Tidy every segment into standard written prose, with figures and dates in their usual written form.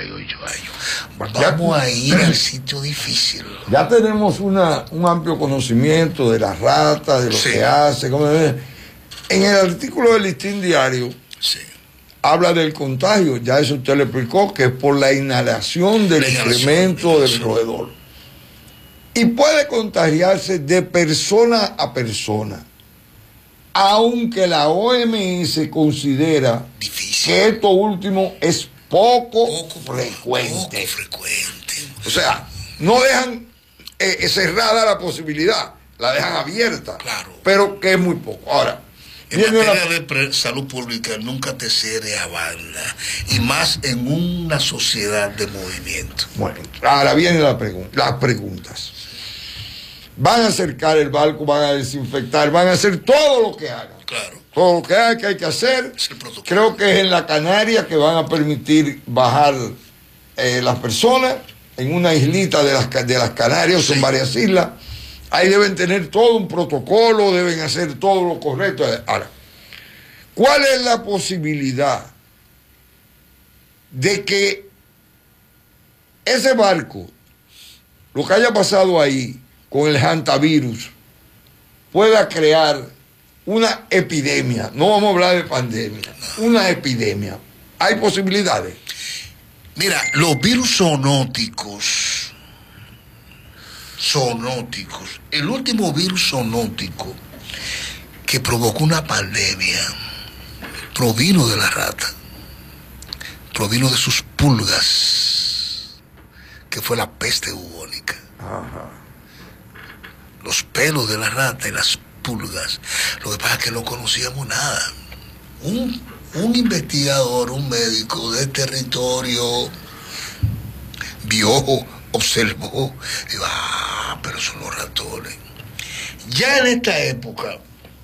48 años. Vamos a ir al sitio difícil. Ya tenemos un amplio conocimiento de las ratas, de lo que hace. En el artículo del Listín Diario habla del contagio, ya eso usted le explicó, que es por la inhalación del excremento del roedor. Y puede contagiarse de persona a persona, aunque la OMS considera que esto último es poco frecuente. O sea, no dejan cerrada la posibilidad, la dejan abierta, pero que es muy poco. Ahora, en materia de salud pública nunca te cierres a banda, y más en una sociedad de movimiento. Bueno, ahora vienen las preguntas. Van a acercar el barco, van a desinfectar, van a hacer todo lo que hagan. Todo lo que hay que hacer. Creo que es en la Canaria que van a permitir bajar las personas, en una islita de las Canarias, son varias islas. Ahí deben tener todo un protocolo, deben hacer todo lo correcto. Ahora, ¿cuál es la posibilidad de que ese barco, lo que haya pasado ahí con el hantavirus, pueda crear una epidemia? No vamos a hablar de pandemia, una epidemia. ¿Hay posibilidades? Mira, los virus zoonóticos, el último virus zoonótico que provocó una pandemia provino de la rata, provino de sus pulgas, que fue la peste bubónica. Los pelos de la rata y las pulgas. Lo que pasa es que no conocíamos nada. Un investigador, un médico de territorio vio, observó, y pero son los ratones. Ya en esta época,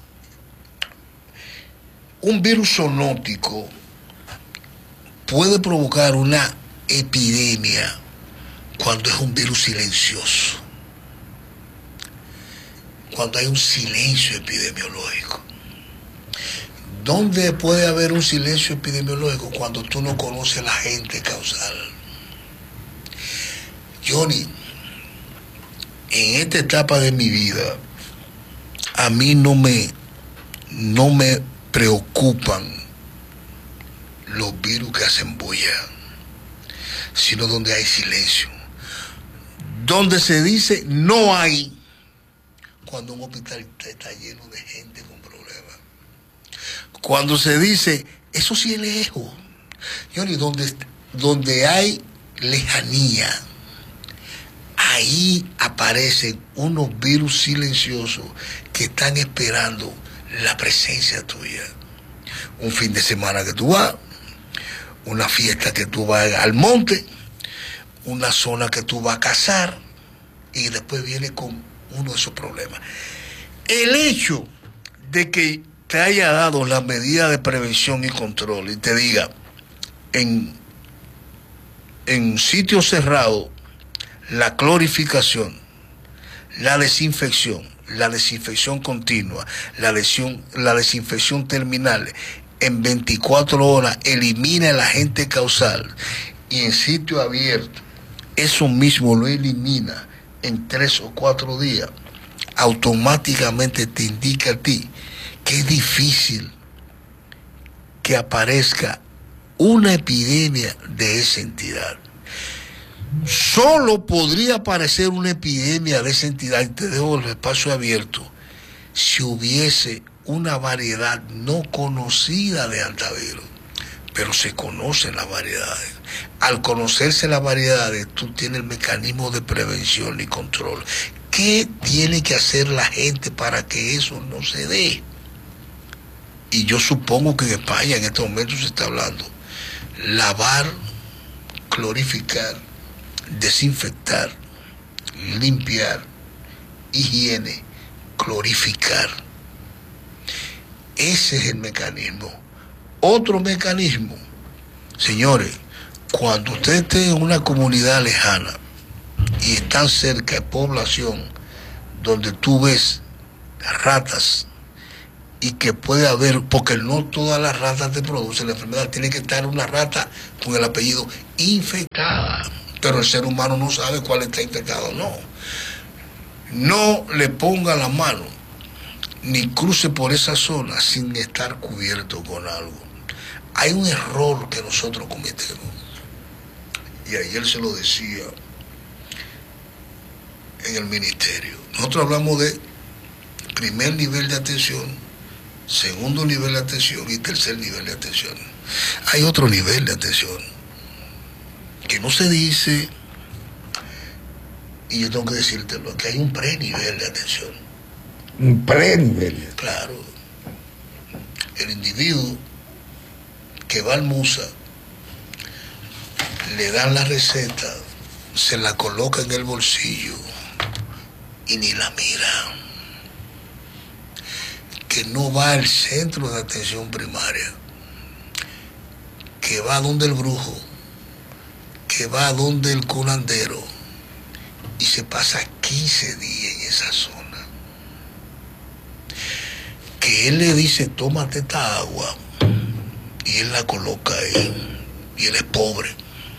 un virus zoonótico puede provocar una epidemia cuando es un virus silencioso, cuando hay un silencio epidemiológico. ¿Dónde puede haber un silencio epidemiológico? Cuando tú no conoces la gente causal. Johnny, en esta etapa de mi vida, a mí no me preocupan los virus que hacen bulla, sino donde hay silencio. Donde se dice no hay, cuando un hospital está lleno de gente con problemas. Cuando se dice, eso sí es lejos. Johnny, donde hay lejanía, ahí aparecen unos virus silenciosos que están esperando la presencia tuya. Un fin de semana que tú vas, una fiesta que tú vas al monte, una zona que tú vas a cazar, y después viene con uno de esos problemas. El hecho de que te haya dado la medida de prevención y control y te diga en sitios cerrados la clorificación, la desinfección continua, la desinfección terminal en 24 horas, elimina el agente causal, y en sitio abierto eso mismo lo elimina en 3 o 4 días, automáticamente te indica a ti que es difícil que aparezca una epidemia de esa entidad. Solo podría aparecer una epidemia de esa entidad, y te dejo el espacio abierto, si hubiese una variedad no conocida de hantavirus, pero se conocen las variedades. Al conocerse las variedades, tú tienes el mecanismo de prevención y control. ¿Qué tiene que hacer la gente para que eso no se dé? Y yo supongo que en España en este momento se está hablando: lavar, clorificar, desinfectar, limpiar, higiene, clorificar. Ese es el mecanismo. Otro mecanismo, señores, cuando usted esté en una comunidad lejana y están cerca de población donde tú ves ratas y que puede haber, porque no todas las ratas te producen la enfermedad, tiene que estar una rata con el apellido infectada, pero el ser humano no sabe cuál está infectado o no. No le ponga la mano ni cruce por esa zona sin estar cubierto con algo. Hay un error que nosotros cometemos, y ayer se lo decía en el ministerio. Nosotros hablamos de primer nivel de atención, segundo nivel de atención y tercer nivel de atención. Hay otro nivel de atención que no se dice, y yo tengo que decírtelo, que hay un prenivel de atención. Un prenivel. Claro. El individuo que va al MUSA, le dan la receta, se la coloca en el bolsillo y ni la mira. Que no va al centro de atención primaria, que va donde el brujo, que va donde el curandero y se pasa 15 días en esa zona. Que él le dice, tómate esta agua, y él la coloca ahí, y él es pobre,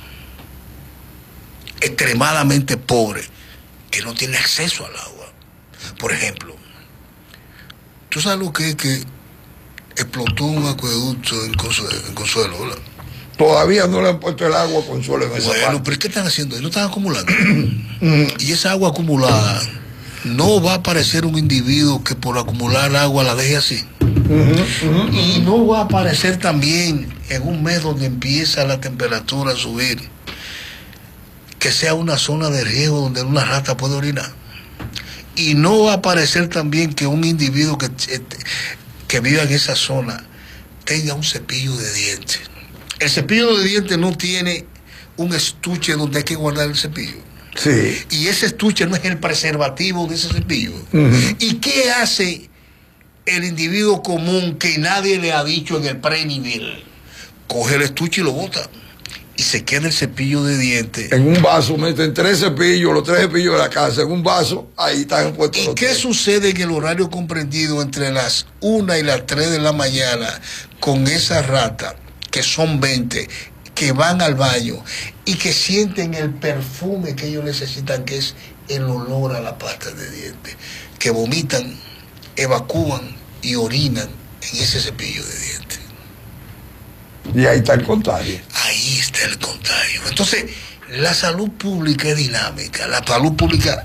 extremadamente pobre, que no tiene acceso al agua. Por ejemplo, ¿tú sabes lo que es que explotó un acueducto en Consuelo, ¿verdad? Todavía no le han puesto el agua a Consuelo en esa parte. Bueno, pero ¿qué están haciendo? Ellos están acumulando. Y esa agua acumulada no va a aparecer un individuo que por acumular agua la deje así. Y no va a aparecer también en un mes donde empieza la temperatura a subir, que sea una zona de riesgo donde una rata puede orinar. Y no va a aparecer también que un individuo que viva en esa zona tenga un cepillo de dientes. El cepillo de dientes no tiene un estuche donde hay que guardar el cepillo. Sí. Y ese estuche no es el preservativo de ese cepillo. ¿Y qué hace el individuo común que nadie le ha dicho en el prenivel? Coge el estuche y lo bota. Y se queda el cepillo de dientes. En un vaso meten 3 cepillos, los 3 cepillos de la casa, en un vaso, ahí están puestos. ¿Y qué sucede en el horario comprendido entre las 1 y las 3 de la mañana con esa rata, que son 20, que van al baño y que sienten el perfume que ellos necesitan, que es el olor a la pasta de dientes, que vomitan, evacúan y orinan en ese cepillo de dientes? Y ahí está el contagio. Ahí está el contagio. Entonces, la salud pública es dinámica. La salud pública,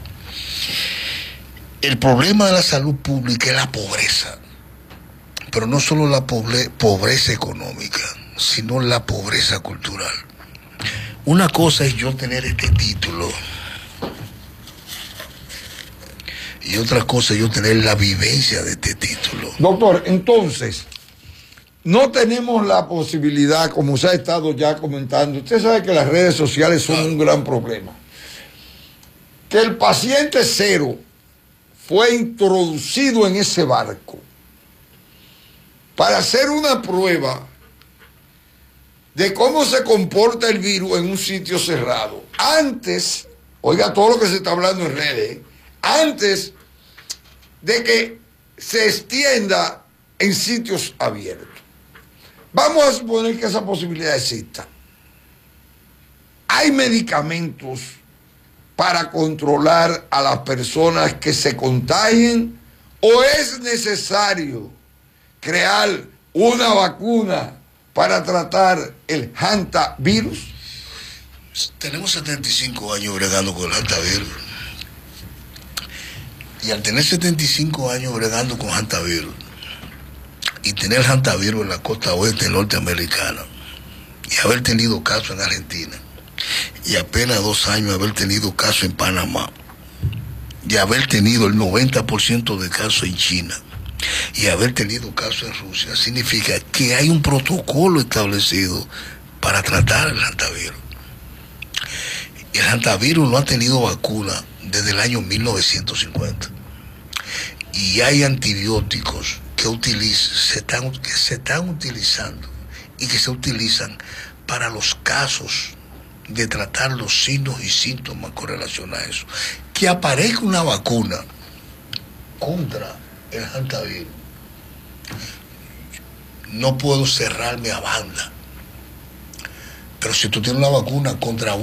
el problema de la salud pública es la pobreza. Pero no solo la pobreza económica, sino la pobreza cultural. Una cosa es yo tener este título y otra cosa es yo tener la vivencia de este título. Doctor, entonces, no tenemos la posibilidad, como se ha estado ya comentando, usted sabe que las redes sociales son un gran problema, que el paciente cero fue introducido en ese barco para hacer una prueba de cómo se comporta el virus en un sitio cerrado. Antes, oiga todo lo que se está hablando en redes, antes de que se extienda en sitios abiertos. Vamos a suponer que esa posibilidad exista. ¿Hay medicamentos para controlar a las personas que se contagien? ¿O es necesario crear una vacuna para tratar el hantavirus? Tenemos 75 años bregando con el hantavirus. Y al tener 75 años bregando con hantavirus, y tener hantavirus en la costa oeste norteamericana, y haber tenido casos en Argentina, y apenas 2 años haber tenido casos en Panamá, y haber tenido el 90% de casos en China, y haber tenido casos en Rusia, significa que hay un protocolo establecido para tratar el hantavirus. El hantavirus no ha tenido vacuna desde el año 1950. Y hay antibióticos que se están utilizando y que se utilizan para los casos de tratar los signos y síntomas con relación a eso. Que aparezca una vacuna contra el hantavirus no puedo cerrarme a banda. Pero si tú tienes una vacuna contra